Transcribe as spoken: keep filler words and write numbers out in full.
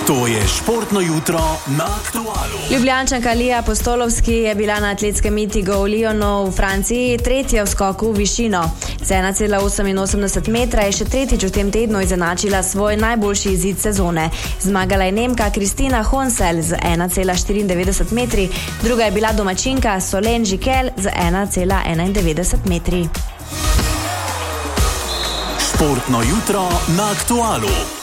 To je športno jutro na Aktualu. Ljubljančanka Lija Postolovski je bila na atletskem mitingu v Lyonu v Franciji tretja v skoku v višino. Z ena cela oseminosemdeset metra je še tretjič v tem tednu izenačila svoj najboljši izid sezone. Zmagala je Nemka Kristina Honsel z ena cela štiriindevetdeset metri, druga je bila domačinka Solène Gicquel z ena cela enaindevetdeset metri. Športno jutro na Aktualu.